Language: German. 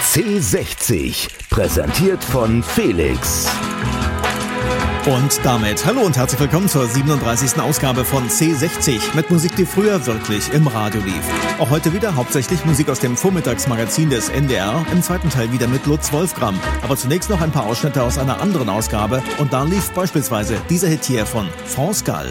C60, präsentiert von Felix. Und damit hallo und herzlich willkommen zur 37. Ausgabe von C60 mit Musik, die früher wirklich im Radio lief. Auch heute wieder hauptsächlich Musik aus dem Vormittagsmagazin des NDR, im zweiten Teil wieder mit Lutz Wolfgram. Aber zunächst noch ein paar Ausschnitte aus einer anderen Ausgabe und da lief beispielsweise dieser Hit hier von France Gall.